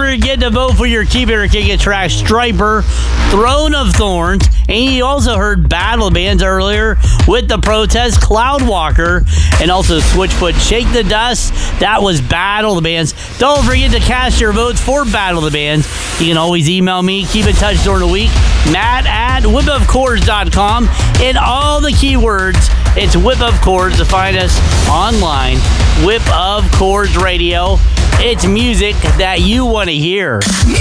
forget to vote for your Keep It or Kick It track, Striper, Throne of Thorns. And you also heard Battle Bands earlier with the protest, Cloudwalker, and also Switchfoot, Shake the Dust. That was Battle the Bands. Don't forget to cast your votes for Battle the Bands. You can always email me, keep in touch during the week, matt@whipofchords.com. And all the keywords, it's Whip of Chords to find us online. Whip of Chords Radio. It's music that you want to hear.